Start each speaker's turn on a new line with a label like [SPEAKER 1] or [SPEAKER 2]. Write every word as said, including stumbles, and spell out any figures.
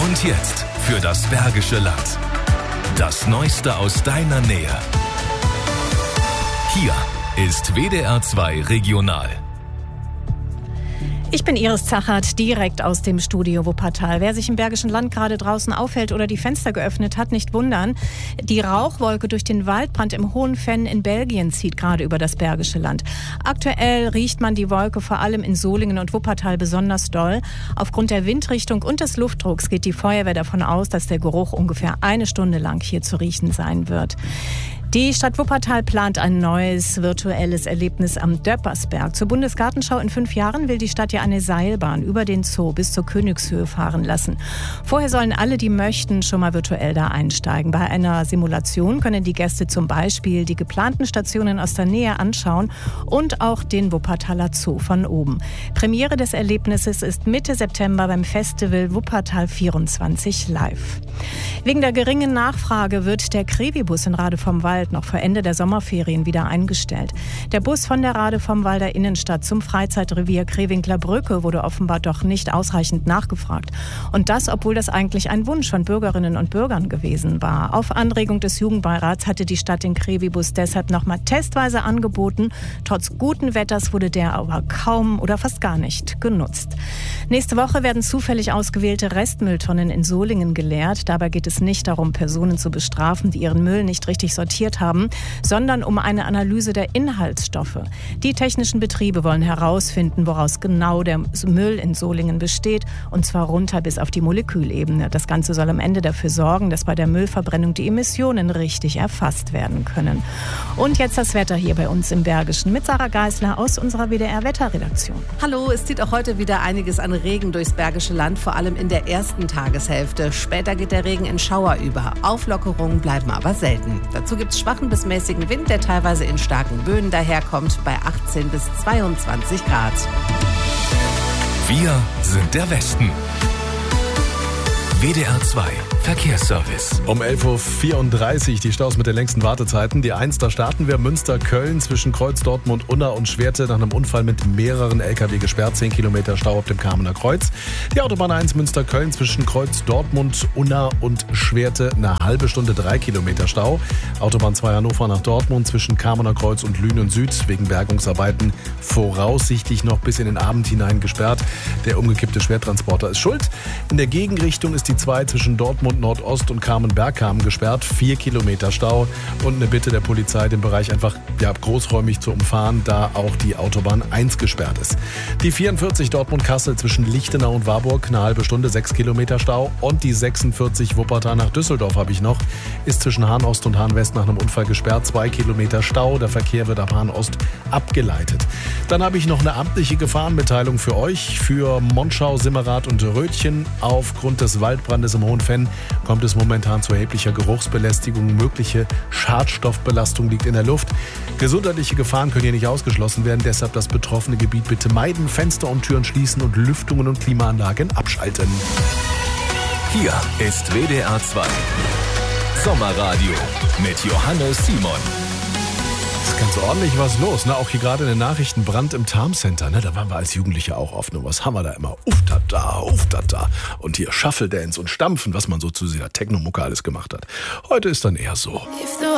[SPEAKER 1] Und jetzt für das Bergische Land. Das Neueste aus deiner Nähe. Hier ist W D R zwei Regional.
[SPEAKER 2] Ich bin Iris Zachert, direkt aus dem Studio Wuppertal. Wer sich im Bergischen Land gerade draußen aufhält oder die Fenster geöffnet hat, nicht wundern. Die Rauchwolke durch den Waldbrand im Hohen Venn in Belgien zieht gerade über das Bergische Land. Aktuell riecht man die Wolke vor allem in Solingen und Wuppertal besonders doll. Aufgrund der Windrichtung und des Luftdrucks geht die Feuerwehr davon aus, dass der Geruch ungefähr eine Stunde lang hier zu riechen sein wird. Die Stadt Wuppertal plant ein neues virtuelles Erlebnis am Döppersberg. Zur Bundesgartenschau in fünf Jahren will die Stadt ja eine Seilbahn über den Zoo bis zur Königshöhe fahren lassen. Vorher sollen alle, die möchten, schon mal virtuell da einsteigen. Bei einer Simulation können die Gäste zum Beispiel die geplanten Stationen aus der Nähe anschauen und auch den Wuppertaler Zoo von oben. Premiere des Erlebnisses ist Mitte September beim Festival Wuppertal vierundzwanzig live. Wegen der geringen Nachfrage wird der Krevi-Bus in Rade vom Wald noch vor Ende der Sommerferien wieder eingestellt. Der Bus von der Rade vom Walder Innenstadt zum Freizeitrevier Krewinkler Brücke wurde offenbar doch nicht ausreichend nachgefragt. Und das, obwohl das eigentlich ein Wunsch von Bürgerinnen und Bürgern gewesen war. Auf Anregung des Jugendbeirats hatte die Stadt den Krevi-Bus deshalb noch mal testweise angeboten. Trotz guten Wetters wurde der aber kaum oder fast gar nicht genutzt. Nächste Woche werden zufällig ausgewählte Restmülltonnen in Solingen geleert. Dabei geht es nicht darum, Personen zu bestrafen, die ihren Müll nicht richtig sortiert haben, sondern um eine Analyse der Inhaltsstoffe. Die technischen Betriebe wollen herausfinden, woraus genau der Müll in Solingen besteht, und zwar runter bis auf die Molekülebene. Das Ganze soll am Ende dafür sorgen, dass bei der Müllverbrennung die Emissionen richtig erfasst werden können. Und jetzt das Wetter hier bei uns im Bergischen mit Sarah Geisler aus unserer W D R-Wetterredaktion.
[SPEAKER 3] Hallo, es zieht auch heute wieder einiges an Regen durchs Bergische Land, vor allem in der ersten Tageshälfte. Später geht der Regen in Schauer über. Auflockerungen bleiben aber selten. Dazu gibt es schwachen bis mäßigen Wind, der teilweise in starken Böen daherkommt, bei achtzehn bis zweiundzwanzig Grad.
[SPEAKER 1] Wir sind der Westen. W D R zwei Verkehrsservice.
[SPEAKER 4] Um elf Uhr vierunddreißig die Staus mit den längsten Wartezeiten. Die eins, da starten wir Münster-Köln zwischen Kreuz, Dortmund, Unna und Schwerte nach einem Unfall mit mehreren L K W gesperrt. zehn Kilometer Stau auf dem Kamener Kreuz. Die Autobahn eins Münster-Köln zwischen Kreuz, Dortmund, Unna und Schwerte eine halbe Stunde, drei Kilometer Stau. Autobahn zwei Hannover nach Dortmund zwischen Kamener Kreuz und Lünen Süd wegen Bergungsarbeiten voraussichtlich noch bis in den Abend hinein gesperrt. Der umgekippte Schwertransporter ist schuld. In der Gegenrichtung ist die zwei zwischen Dortmund Nordost und Kamen-Bergkamen gesperrt. Vier Kilometer Stau und eine Bitte der Polizei, den Bereich einfach ja, großräumig zu umfahren, da auch die Autobahn eins gesperrt ist. Die vierundvierzig Dortmund-Kassel zwischen Lichtenau und Warburg, eine halbe Stunde, sechs Kilometer Stau. Und die sechsundvierzig Wuppertal nach Düsseldorf habe ich noch, ist zwischen Hahn Ost und Hahn West nach einem Unfall gesperrt. Zwei Kilometer Stau, der Verkehr wird ab Hahn Ost abgeleitet. Dann habe ich noch eine amtliche Gefahrenmitteilung für euch, für Monschau, Simmerath und Rötchen. Aufgrund des Waldbrandes im Hohen Venn kommt es momentan zu erheblicher Geruchsbelästigung. Mögliche Schadstoffbelastung liegt in der Luft. Gesundheitliche Gefahren können hier nicht ausgeschlossen werden. Deshalb das betroffene Gebiet bitte meiden, Fenster und Türen schließen und Lüftungen und Klimaanlagen abschalten.
[SPEAKER 1] Hier ist W D R zwei Sommerradio mit Johannes Simon.
[SPEAKER 4] Es ist ganz ordentlich was los, ne? Auch hier gerade in den Nachrichten Brand im Tarm-Center, ne? Da waren wir als Jugendliche auch oft. Ne? Was haben wir da immer? Uftata, uftata. Und hier Shuffle Dance und Stampfen, was man so zu dieser Techno-Mucke alles gemacht hat. Heute ist dann eher so.